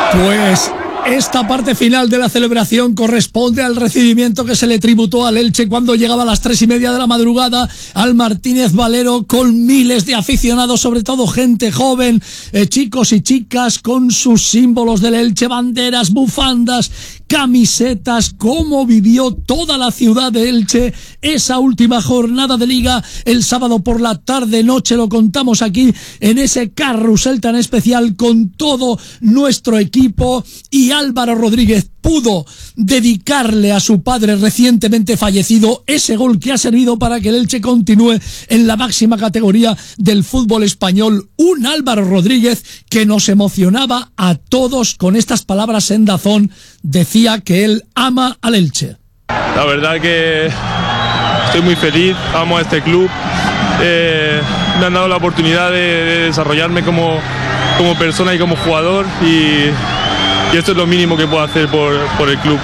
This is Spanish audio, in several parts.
Pues esta parte final de la celebración corresponde al recibimiento que se le tributó al Elche cuando llegaba a las 3:30 de la madrugada al Martínez Valero, con miles de aficionados, sobre todo gente joven, chicos y chicas con sus símbolos del Elche, banderas, bufandas, camisetas. Cómo vivió toda la ciudad de Elche esa última jornada de Liga el sábado por la tarde-noche. Lo contamos aquí en ese carrusel tan especial con todo nuestro equipo, y Álvaro Rodríguez pudo dedicarle a su padre recientemente fallecido ese gol que ha servido para que el Elche continúe en la máxima categoría del fútbol español. Un Álvaro Rodríguez que nos emocionaba a todos con estas palabras en DAZN. Decía que él ama al Elche. La verdad que estoy muy feliz, amo a este club. Me han dado la oportunidad de desarrollarme como persona y como jugador, y esto es lo mínimo que puedo hacer por el club.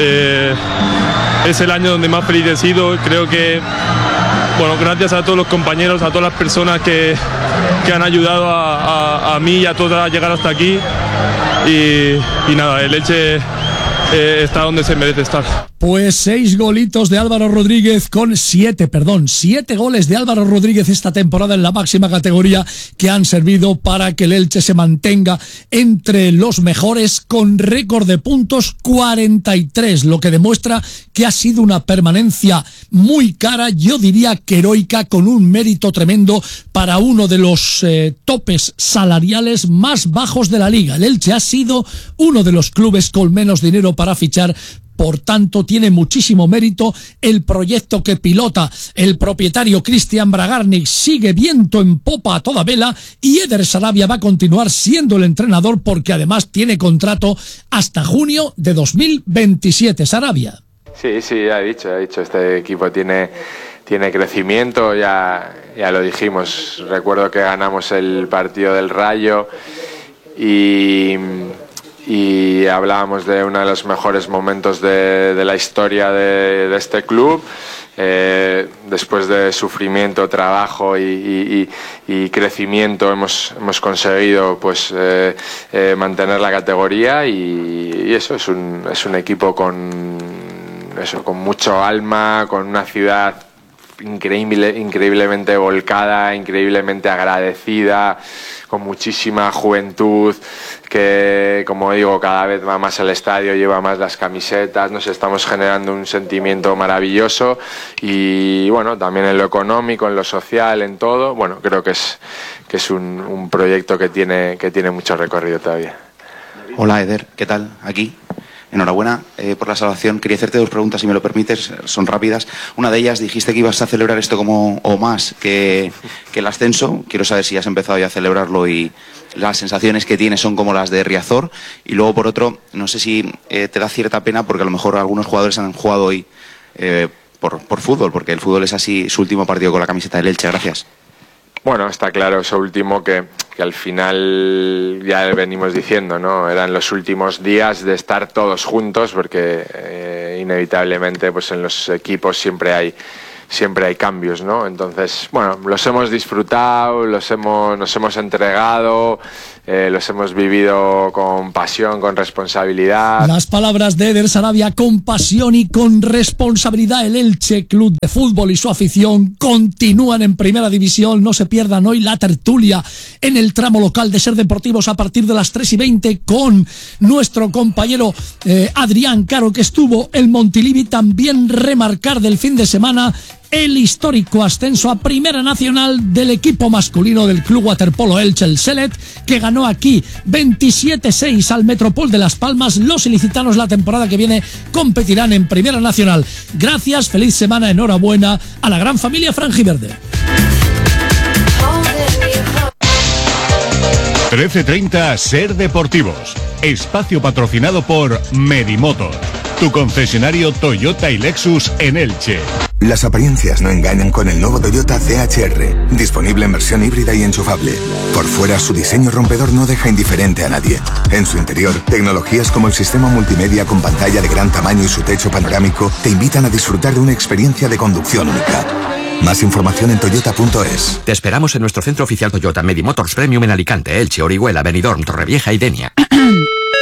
Es el año donde más feliz he sido. Creo que, bueno, gracias a todos los compañeros, a todas las personas que han ayudado a mí y a todos a llegar hasta aquí. Y nada, el Elche está donde se merece estar. Pues 6 golitos de Álvaro Rodríguez con 7 goles de Álvaro Rodríguez esta temporada en la máxima categoría, que han servido para que el Elche se mantenga entre los mejores con récord de puntos 43, lo que demuestra que ha sido una permanencia muy cara, yo diría que heroica, con un mérito tremendo para uno de los topes salariales más bajos de la Liga. El Elche ha sido uno de los clubes con menos dinero para fichar. Por tanto, tiene muchísimo mérito el proyecto que pilota el propietario Cristian Bragarnik. Sigue viento en popa a toda vela, y Eder Sarabia va a continuar siendo el entrenador, porque además tiene contrato hasta junio de 2027. Sarabia. Sí, ya he dicho, este equipo tiene crecimiento, ya lo dijimos. Recuerdo que ganamos el partido del Rayo y hablábamos de uno de los mejores momentos de la historia de este club. Después de sufrimiento, trabajo y crecimiento hemos conseguido mantener la categoría, y eso es un equipo con mucho alma, con una ciudad increíblemente volcada, increíblemente agradecida, con muchísima juventud que, como digo, cada vez va más al estadio, lleva más las camisetas. Nos estamos generando un sentimiento maravilloso, y bueno, también en lo económico, en lo social, en todo. Bueno, creo que es un proyecto que tiene mucho recorrido todavía. Hola Eder, ¿qué tal? Aquí. Enhorabuena por la salvación. Quería hacerte 2 preguntas, si me lo permites, son rápidas. Una de ellas, dijiste que ibas a celebrar esto o más que el ascenso. Quiero saber si has empezado ya a celebrarlo y las sensaciones que tienes son como las de Riazor. Y luego, por otro, no sé si te da cierta pena, porque a lo mejor algunos jugadores han jugado hoy por fútbol, porque el fútbol es así, su último partido con la camiseta del Elche. Gracias. Bueno, está claro eso último, que al final ya venimos diciendo, ¿no? Eran los últimos días de estar todos juntos, porque inevitablemente pues en los equipos siempre hay cambios, ¿no? Entonces, bueno, los hemos disfrutado, nos hemos entregado, los hemos vivido con pasión, con responsabilidad. Las palabras de Eder Sarabia: con pasión y con responsabilidad. El Elche Club de Fútbol y su afición continúan en primera división. No se pierdan hoy la tertulia en el tramo local de Ser Deportivos a partir de las 3:20 con nuestro compañero Adrián Caro, que estuvo en Montilivi. También remarcar del fin de semana el histórico ascenso a Primera Nacional del equipo masculino del Club Waterpolo Elche, el Selet, que ganó aquí 27-6 al Metropol de Las Palmas. Los ilicitanos la temporada que viene competirán en Primera Nacional. Gracias, feliz semana, enhorabuena a la gran familia franjiverde. 13:30 Ser Deportivos. Espacio patrocinado por Medimotor, tu concesionario Toyota y Lexus en Elche. Las apariencias no engañan con el nuevo Toyota CHR, disponible en versión híbrida y enchufable. Por fuera, su diseño rompedor no deja indiferente a nadie. En su interior, tecnologías como el sistema multimedia con pantalla de gran tamaño y su techo panorámico te invitan a disfrutar de una experiencia de conducción única. Más información en toyota.es. Te esperamos en nuestro centro oficial Toyota Medimotors Premium en Alicante, Elche, Orihuela, Benidorm, Torrevieja y Denia.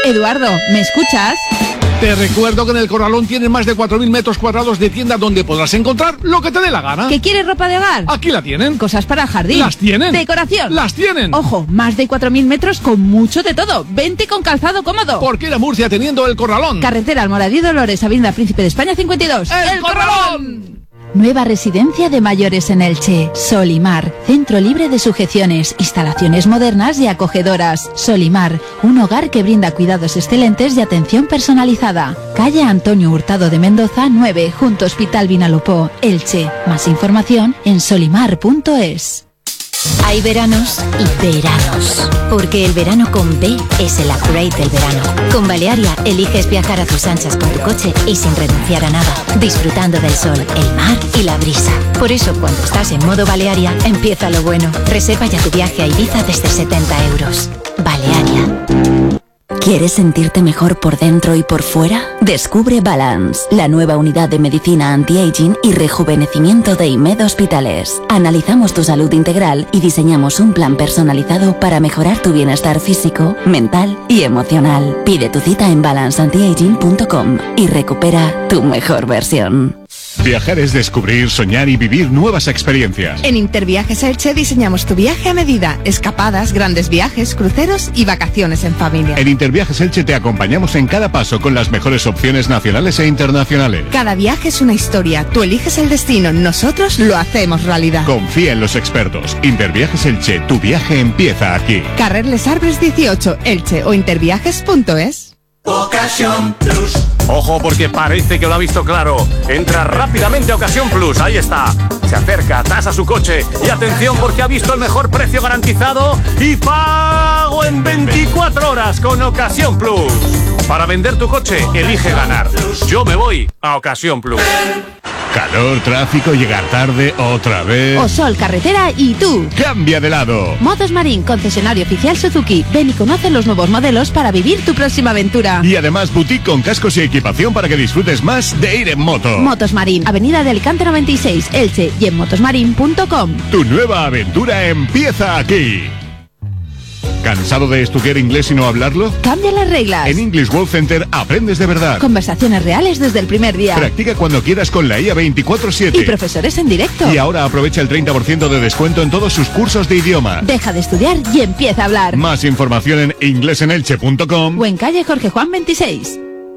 Eduardo, ¿me escuchas? Te recuerdo que en El Corralón tienes más de 4.000 metros cuadrados de tienda donde podrás encontrar lo que te dé la gana. ¿Que quieres ropa de hogar? Aquí la tienen. Cosas para el jardín. Las tienen. Decoración. Las tienen. Ojo, más de 4.000 metros con mucho de todo. Vente con calzado cómodo. Porque ir a Murcia teniendo El Corralón. Carretera Almoradí Dolores, Avenida Príncipe de España 52. ¡El Corralón! Nueva residencia de mayores en Elche. Solimar, centro libre de sujeciones, instalaciones modernas y acogedoras. Solimar, un hogar que brinda cuidados excelentes y atención personalizada. Calle Antonio Hurtado de Mendoza 9, junto Hospital Vinalopó, Elche. Más información en solimar.es. Hay veranos y veranos, porque el verano con B es el upgrade del verano. Con Balearia eliges viajar a tus anchas con tu coche y sin renunciar a nada, disfrutando del sol, el mar y la brisa. Por eso, cuando estás en modo Balearia, empieza lo bueno. Reserva ya tu viaje a Ibiza desde 70 euros. Balearia. ¿Quieres sentirte mejor por dentro y por fuera? Descubre Balance, la nueva unidad de medicina anti-aging y rejuvenecimiento de IMED Hospitales. Analizamos tu salud integral y diseñamos un plan personalizado para mejorar tu bienestar físico, mental y emocional. Pide tu cita en balanceantiaging.com y recupera tu mejor versión. Viajar es descubrir, soñar y vivir nuevas experiencias. En Interviajes Elche diseñamos tu viaje a medida. Escapadas, grandes viajes, cruceros y vacaciones en familia. En Interviajes Elche te acompañamos en cada paso con las mejores opciones nacionales e internacionales. Cada viaje es una historia. Tú eliges el destino, nosotros lo hacemos realidad. Confía en los expertos. Interviajes Elche, tu viaje empieza aquí. Carrer Les Arbres 18, Elche o interviajes.es. Ocasión Plus. Ojo, porque parece que lo ha visto claro. Entra rápidamente a Ocasión Plus, ahí está. Se acerca, tasa su coche y atención porque ha visto el mejor precio garantizado y pago en 24 horas con Ocasión Plus. Para vender tu coche, elige ganar. Yo me voy a Ocasión Plus. Calor, tráfico, llegar tarde, otra vez. O sol, carretera y tú. Cambia de lado. Motos Marín, concesionario oficial Suzuki. Ven y conoce los nuevos modelos para vivir tu próxima aventura. Y además boutique con cascos y equipación para que disfrutes más de ir en moto. Motos Marín, Avenida de Alicante 96, Elche y en motosmarin.com. Tu nueva aventura empieza aquí. ¿Cansado de estudiar inglés y no hablarlo? Cambia las reglas. En English World Center aprendes de verdad. Conversaciones reales desde el primer día. Practica cuando quieras con la IA 24/7. Y profesores en directo. Y ahora aprovecha el 30% de descuento en todos sus cursos de idioma. Deja de estudiar y empieza a hablar. Más información en inglesenelche.com o en calle Jorge Juan 26.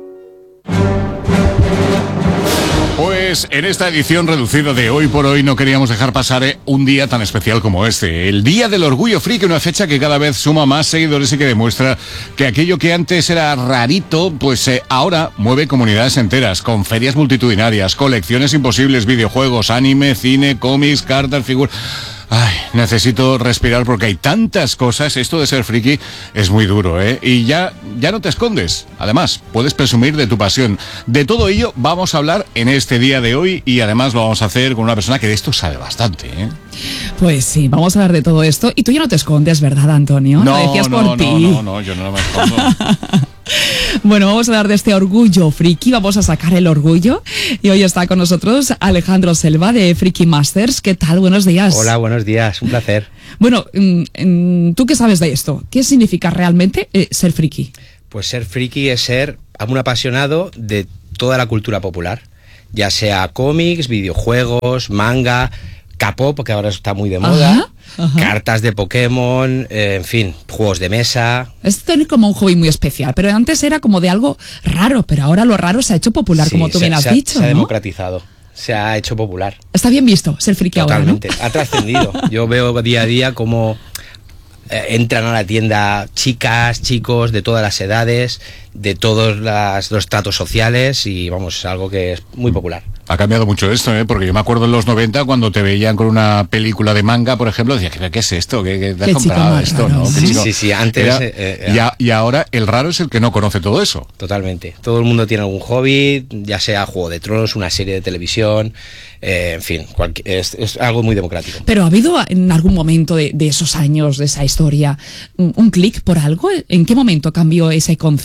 Pues en esta edición reducida de Hoy por Hoy no queríamos dejar pasar un día tan especial como este. El Día del Orgullo Friki, una fecha que cada vez suma más seguidores y que demuestra que aquello que antes era rarito, pues ahora mueve comunidades enteras, con ferias multitudinarias, colecciones imposibles, videojuegos, anime, cine, cómics, cartas, figuras... Ay, necesito respirar porque hay tantas cosas. Esto de ser friki es muy duro, ¿eh? Y ya no te escondes. Además, puedes presumir de tu pasión. De todo ello vamos a hablar en este día de hoy y además lo vamos a hacer con una persona que de esto sabe bastante, ¿eh? Pues sí, vamos a hablar de todo esto. Y tú ya no te escondes, ¿verdad, Antonio? No, lo decías por ti. No, yo no me escondo. Bueno, vamos a hablar de este orgullo friki, vamos a sacar el orgullo y hoy está con nosotros Alejandro Selva de Friki Masters. ¿Qué tal? Buenos días. Hola, buenos días, un placer. Bueno, ¿tú qué sabes de esto? ¿Qué significa realmente ser friki? Pues ser friki es ser un apasionado de toda la cultura popular, ya sea cómics, videojuegos, manga, K-pop, que ahora está muy de moda, cartas de Pokémon, en fin, juegos de mesa. Es tener como un hobby muy especial, pero antes era como de algo raro, pero ahora lo raro se ha hecho popular, como tú bien has dicho, se ha ¿no? democratizado, se ha hecho popular. Está bien visto ser friki ahora, ¿no? Totalmente, ha trascendido. Yo veo día a día cómo entran a la tienda chicas, chicos de todas las edades, de todos los tratos sociales y vamos, es algo que es muy popular. Ha cambiado mucho esto, porque yo me acuerdo en los 90 cuando te veían con una película de manga, por ejemplo, decías, ¿qué es esto? ¿Qué te has comprado esto? ¿No? Sí, antes... y ahora el raro es el que no conoce todo eso. Totalmente. Todo el mundo tiene algún hobby, ya sea Juego de Tronos, una serie de televisión, en fin, es algo muy democrático. Pero ¿ha habido en algún momento de esos años, de esa historia, un clic por algo? ¿En qué momento cambió ese concepto?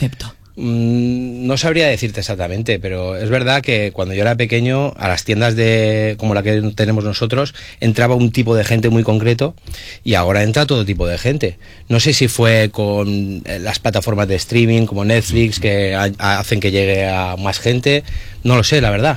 No sabría decirte exactamente, pero es verdad que cuando yo era pequeño, a las tiendas como la que tenemos nosotros, entraba un tipo de gente muy concreto y ahora entra todo tipo de gente. No sé si fue con las plataformas de streaming como Netflix que hacen que llegue a más gente, no lo sé, la verdad,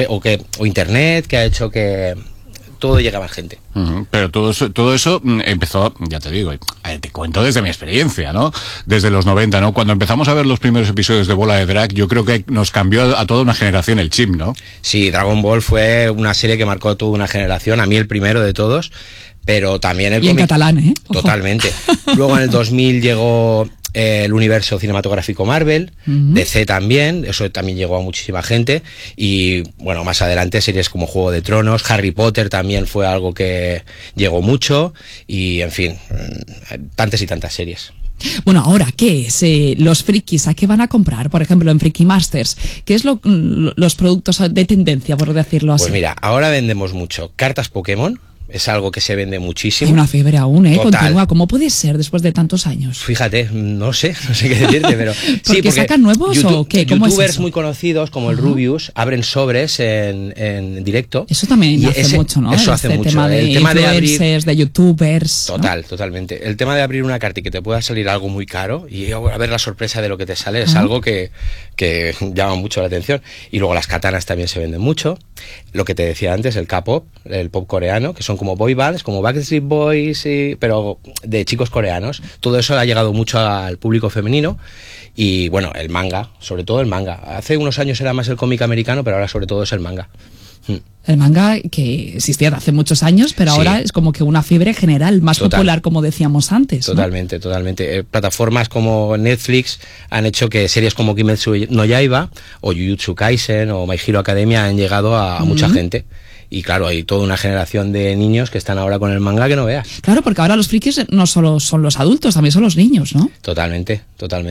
o Internet que ha hecho que todo llega a más gente. Pero todo eso empezó, ya te digo, te cuento desde mi experiencia, ¿no? Desde los 90, ¿no? Cuando empezamos a ver los primeros episodios de Bola de Drag, yo creo que nos cambió a toda una generación el chip, ¿no? Sí, Dragon Ball fue una serie que marcó a toda una generación, a mí el primero de todos, pero también el y en catalán, ¿eh? Ojo. Totalmente. Luego en el 2000 llegó el universo cinematográfico Marvel, DC también, eso también llegó a muchísima gente, y bueno, más adelante series como Juego de Tronos, Harry Potter también fue algo que llegó mucho, y en fin, tantas y tantas series. Bueno, ahora, ¿qué es? Los frikis, ¿a qué van a comprar? Por ejemplo, en Friki Masters, ¿qué es los productos de tendencia, por decirlo así? Pues mira, ahora vendemos mucho cartas Pokémon. Es algo que se vende muchísimo. Hay una fiebre aún, continúa. ¿Cómo puede ser después de tantos años? Fíjate, no sé qué decirte, pero porque sacan nuevos o qué? ¿Cómo youtubers es eso? Muy conocidos como el Rubius abren sobres en directo. Eso también hace mucho, ¿no? Eso hace mucho. Tema de influencers, de youtubers. Totalmente. El tema de abrir una carta y que te pueda salir algo muy caro y a ver la sorpresa de lo que te sale es algo que llama mucho la atención. Y luego las katanas también se venden mucho. Lo que te decía antes, el K-pop, el pop coreano, que son como boy bands, como Backstreet Boys, pero de chicos coreanos. Todo eso ha llegado mucho al público femenino. Y bueno, el manga, sobre todo el manga. Hace unos años era más el cómic americano, pero ahora sobre todo es el manga. El manga que existía hace muchos años, pero ahora es como que una fiebre general, más popular, como decíamos antes. Totalmente. Plataformas como Netflix han hecho que series como Kimetsu no Yaiba, o Jujutsu Kaisen, o My Hero Academia han llegado a mucha gente. Y claro, hay toda una generación de niños que están ahora con el manga que no veas. Claro, porque ahora los frikis no solo son los adultos, también son los niños, ¿no? Totalmente.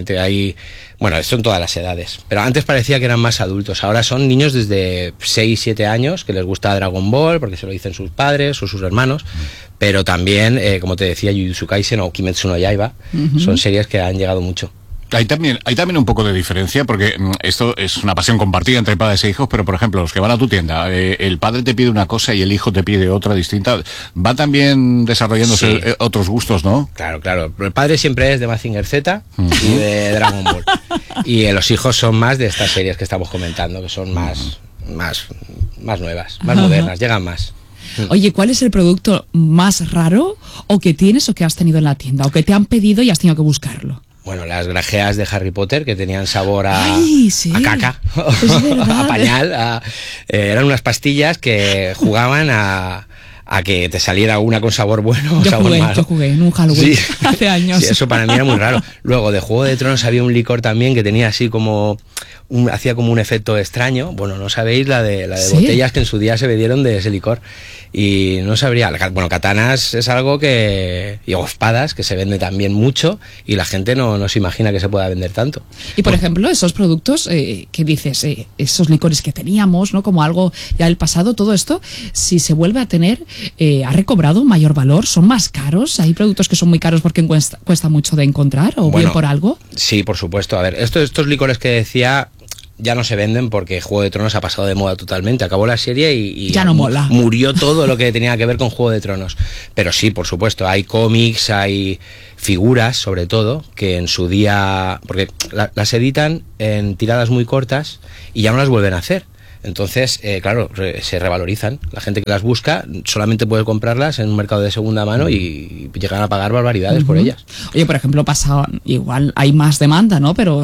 Bueno, son todas las edades. Pero antes parecía que eran más adultos. Ahora son niños desde 6, 7 años que les gusta Dragon Ball, porque se lo dicen sus padres o sus hermanos. Pero también, como te decía, Jujutsu Kaisen o Kimetsu no Yaiba, son series que han llegado mucho. Hay también un poco de diferencia, porque esto es una pasión compartida entre padres e hijos, pero por ejemplo, los que van a tu tienda, el padre te pide una cosa y el hijo te pide otra distinta. Va también desarrollándose otros gustos, ¿no? Claro. El padre siempre es de Mazinger Z y de Dragon Ball. Y los hijos son más de estas series que estamos comentando, que son más nuevas, más modernas, llegan más. Oye, ¿cuál es el producto más raro o que tienes o que has tenido en la tienda o que te han pedido y has tenido que buscarlo? Bueno, las grajeas de Harry Potter que tenían sabor a caca, a pañal, eran unas pastillas que jugaban a que te saliera una con sabor bueno o sabor malo. Yo jugué en un Halloween hace años. Sí, eso para mí era muy raro. Luego, de Juego de Tronos había un licor también que tenía así como hacía como un efecto extraño. Bueno, no sabéis la de botellas que en su día se vendieron de ese licor. Y no sabría. Bueno, katanas es algo que... Y espadas, que se vende también mucho y la gente no se imagina que se pueda vender tanto. Y por ejemplo, esos productos que dices, esos licores que teníamos, ¿no? Como algo ya del pasado, todo esto, si se vuelve a tener, ¿ha recobrado mayor valor? ¿Son más caros? ¿Hay productos que son muy caros porque cuesta mucho de encontrar o bien por algo? Sí, por supuesto. A ver, estos licores que decía... ya no se venden porque Juego de Tronos ha pasado de moda totalmente. Acabó la serie y ya no mola. Murió todo lo que tenía que ver con Juego de Tronos. Pero sí, por supuesto, hay cómics, hay figuras, sobre todo, que en su día... porque las editan en tiradas muy cortas y ya no las vuelven a hacer. Entonces, claro, se revalorizan. La gente que las busca solamente puede comprarlas en un mercado de segunda mano y llegan a pagar barbaridades por ellas. Oye, por ejemplo, igual hay más demanda, ¿no? Pero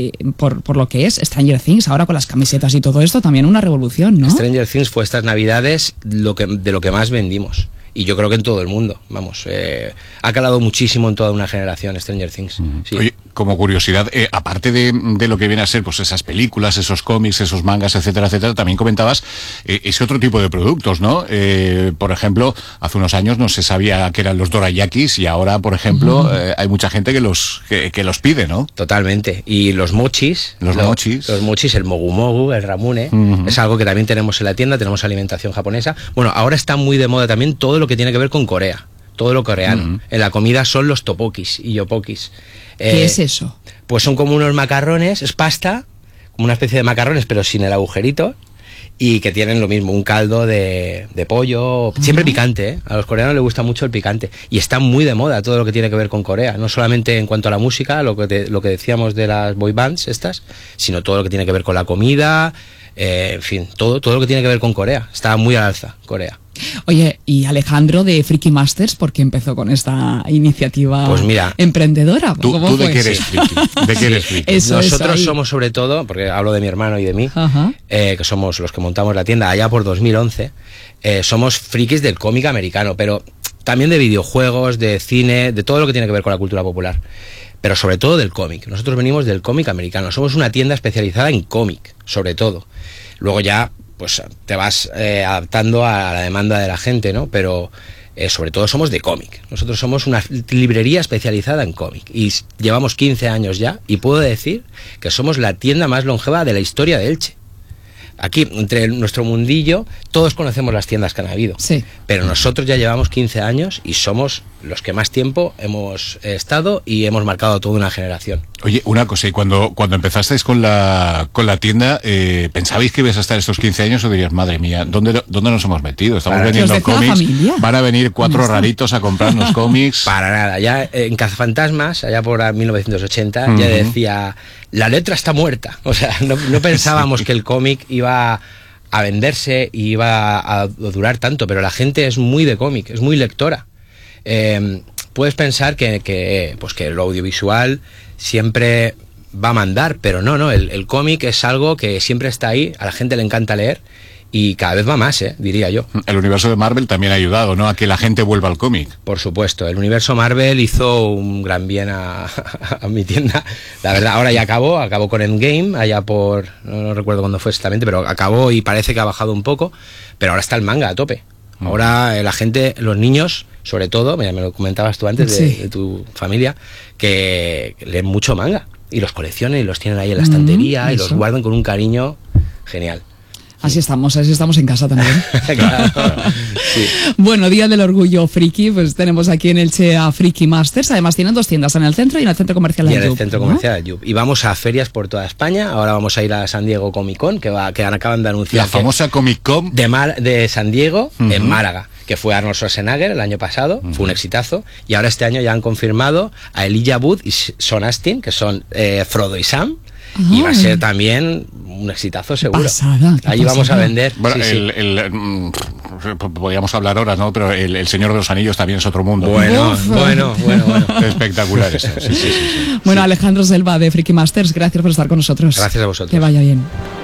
por lo que es Stranger Things, ahora con las camisetas y todo esto, también una revolución, ¿no? Stranger Things fue estas navidades de lo que más vendimos. Y yo creo que en todo el mundo, vamos, ha calado muchísimo en toda una generación Stranger Things. Sí. Oye, como curiosidad, aparte de lo que viene a ser pues esas películas, esos cómics, esos mangas, etcétera, también comentabas ese otro tipo de productos, ¿no? Por ejemplo, hace unos años no se sabía que eran los dorayakis y ahora, por ejemplo, hay mucha gente que los pide, ¿no? Totalmente. Y los mochis. Los mochis, el mogu mogu, el ramune, es algo que también tenemos en la tienda, tenemos alimentación japonesa. Bueno, ahora está muy de moda también todo lo que tiene que ver con Corea, todo lo coreano. En la comida son los topokis y yopokis. ¿Qué es eso? Pues son como unos macarrones, es pasta, como una especie de macarrones, pero sin el agujerito, y que tienen lo mismo, un caldo de pollo, siempre picante, ¿eh? A los coreanos les gusta mucho el picante, y está muy de moda todo lo que tiene que ver con Corea, no solamente en cuanto a la música, lo que decíamos de las boy bands estas, sino todo lo que tiene que ver con la comida, en fin, todo lo que tiene que ver con Corea, está muy al alza Corea. Oye, y Alejandro de Freaky Masters, ¿por qué empezó con esta iniciativa pues mira, emprendedora? ¿Tú de qué eres friki? ¿De qué eres friki? Nosotros somos sobre todo, porque hablo de mi hermano y de mí, que somos los que montamos la tienda allá por 2011, somos frikis del cómic americano, pero también de videojuegos, de cine, de todo lo que tiene que ver con la cultura popular, pero sobre todo del cómic. Nosotros venimos del cómic americano, somos una tienda especializada en cómic, sobre todo. Luego ya pues te vas adaptando a la demanda de la gente, ¿no? Pero sobre todo somos de cómic. Nosotros somos una librería especializada en cómic y llevamos 15 años ya, y puedo decir que somos la tienda más longeva de la historia de Elche. Aquí, entre nuestro mundillo, todos conocemos las tiendas que han habido, sí, pero nosotros ya llevamos 15 años y somos los que más tiempo hemos estado y hemos marcado toda una generación. Oye, una cosa, y cuando empezasteis con la tienda, ¿pensabais que ibas a estar estos 15 años o dirías, madre mía, ¿dónde nos hemos metido? Estamos vendiendo cómics, van a venir 4 raritos a comprarnos cómics. Para nada, ya en Cazafantasmas, allá por 1980, ya decía, la letra está muerta. O sea, no pensábamos que el cómic iba a venderse y iba a durar tanto, pero la gente es muy de cómic, es muy lectora. Puedes pensar que lo audiovisual siempre va a mandar, pero no, el cómic es algo que siempre está ahí, a la gente le encanta leer y cada vez va más, diría yo. El universo de Marvel también ha ayudado, ¿no?, a que la gente vuelva al cómic. Por supuesto, el universo Marvel hizo un gran bien a mi tienda, la verdad. Ahora ya acabó con Endgame, allá por, no recuerdo cuándo fue exactamente, pero acabó y parece que ha bajado un poco, pero ahora está el manga a tope. Ahora la gente, los niños, sobre todo, me lo comentabas tú antes de tu familia, que leen mucho manga y los coleccionan y los tienen ahí en la estantería y los guardan con un cariño genial. Así estamos en casa también. Claro, sí. Bueno, Día del Orgullo Friki, pues tenemos aquí en Elche a Freaky Masters. Además tienen 2 tiendas, en el centro y en el centro comercial del Yup. Y en el centro comercial del Yup. Y vamos a ferias por toda España. Ahora vamos a ir a San Diego Comic Con, que acaban de anunciar. La famosa Comic Con de San Diego, en Málaga, que fue Arnold Schwarzenegger el año pasado, fue un exitazo. Y ahora este año ya han confirmado a Elijah Wood y Sean Astin, que son Frodo y Sam. Y va a ser también un exitazo seguro. Allí vamos a vender. Bueno, podríamos hablar horas, ¿no? Pero el Señor de los Anillos también es otro mundo. Bueno. Espectacular eso. Sí. Bueno, Alejandro Selva de Freaky Masters, gracias por estar con nosotros. Gracias a vosotros. Que vaya bien.